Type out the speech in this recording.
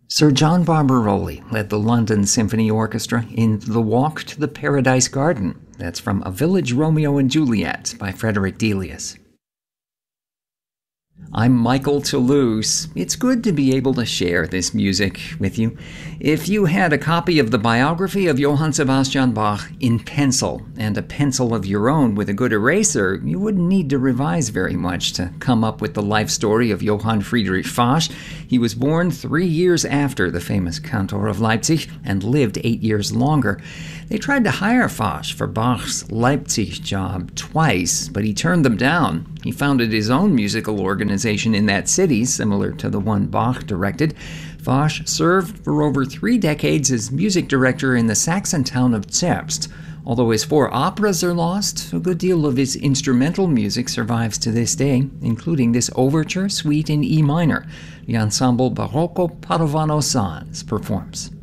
Sir John Barbaroli led the London Symphony Orchestra in The Walk to the Paradise Garden. That's from A Village Romeo and Juliet by Frederick Delius. I'm Michael Toulouse. It's good to be able to share this music with you. If you had a copy of the biography of Johann Sebastian Bach in pencil and a pencil of your own with a good eraser, you wouldn't need to revise very much to come up with the life story of Johann Friedrich Fasch. He was born 3 years after the famous Cantor of Leipzig and lived 8 years longer. They tried to hire Fasch for Bach's Leipzig job twice, but he turned them down. He founded his own musical organization in that city, similar to the one Bach directed. Fasch served for over 3 decades as music director in the Saxon town of Zerbst. Although his 4 operas are lost, a good deal of his instrumental music survives to this day, including this overture suite in E minor. The ensemble Barocco Padovano Sans performs.